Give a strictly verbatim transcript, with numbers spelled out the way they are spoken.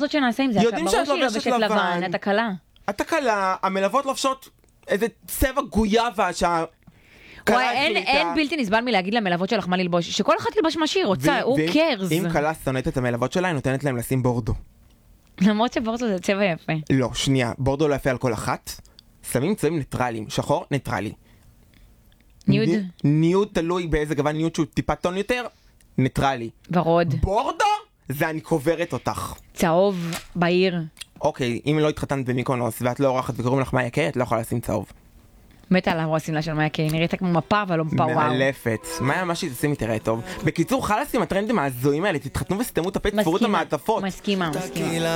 רוצות שנעשה עם זה? יודעים שאת ברור שהיא לובשת לובשת לבן. לבן, אתה קלה. אתה קלה, המלוות לובשות איזה צבע גויאבה שה... וואי, אין, אין בלתי נסבל מלהגיד למלוות שלך מה ללבוש, שכל אחת תלבש מה שהיא רוצה, הוא קרס. אם קלה שונאת את המלוות שלה, היא נותנת להם לשים בורדו. למרות שבורדו זה צבע יפה. לא, שנייה, בורדו לא יפה על כל אחת. שמים צבעים ניטרליים, שחור, ניטרלי. ניוד? ניוד תלוי באיזה גוון ניוד שהוא טיפה טון יותר, ניטרלי. ורוד. בורדו? זה אני קוברת אותך. צהוב, בהיר. אוקיי, אם לא התחתנת במיקונוס ואת לא אורחת וקוראים לך מאיה קיי, את לא יכולה לשים צהוב. מתה על הרוסים לה של מאיה קיי, נראית כמו מפה אבל לא מפה וואו. מאלפת. מאיה, מה שהיא תשימי תראה טוב. בקיצור, חלאס עם הטרנדים ההזויים האלה, תתחתנו וסתמו את הפה, תפרו את המעטפות. מסכימה, מסכימה.